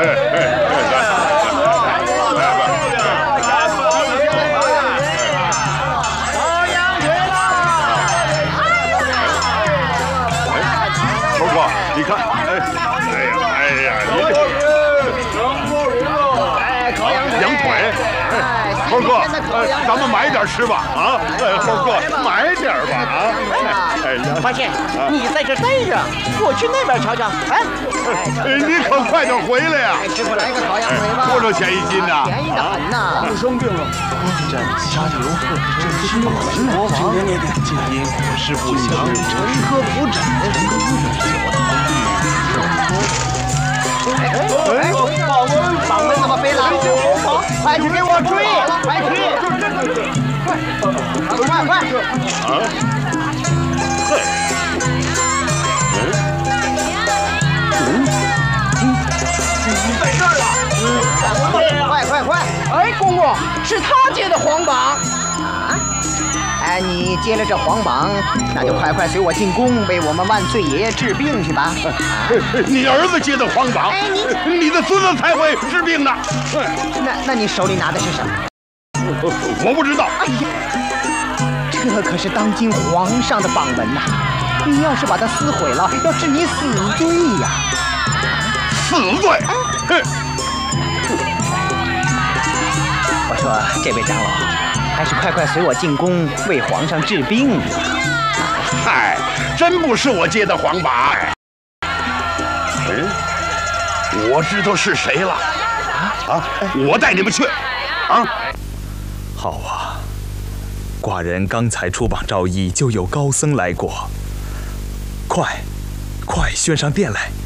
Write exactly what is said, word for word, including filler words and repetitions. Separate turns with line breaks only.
猴哥，你看，哎，哎呀，哎呀，你这羊腿。 猴哥，呃，咱们买点吃吧，啊！哎，猴哥，买点吧，啊！哎呀，
发现你在这待着，我去那边瞧瞧。哎，
你可快点回来呀！
师傅来个烤羊腿吧，
多少钱一斤呢？
便宜的很呐！
我生病了，战加油！这是国王，金银是不祥，沉疴不诊，沉疴不诊。
哎，访问访问怎么飞了？快去给我追！快去！快快！
啊！嘿！嗯嗯，在这儿了！
快快快！哎，公公，是他接的皇榜。啊？哎，你接了这皇榜，那就快快随我进宫，为我们万岁爷爷治病去吧。
你儿子接的皇榜，
哎，你
你的孙子才会治病呢。
那那你手里拿的是什么？
我不知道。
哎呀，这可是当今皇上的榜文呐！你要是把它撕毁了，要治你死罪呀！
死罪！哼！
我说，这位长老，还是快快随我进宫，为皇上治病吧。
嗨，真不是我接的皇榜。嗯，我知道是谁了。啊，我带你们去。啊，
好啊，寡人刚才出榜召医，就有高僧来过。快，快宣上殿来。